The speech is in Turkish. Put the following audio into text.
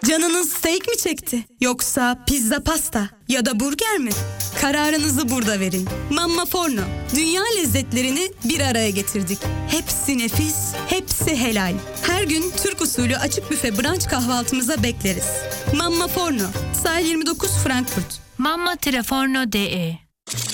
Canınız steak mi çekti? Yoksa pizza pasta ya da burger mi? Kararınızı burada verin. Mamma Forno. Dünya lezzetlerini bir araya getirdik. Hepsi nefis, hepsi helal. Her gün Türk usulü açık büfe brunch kahvaltımıza bekleriz. Mamma Forno. Sahil 29 Frankfurt. Mamma-Forno.de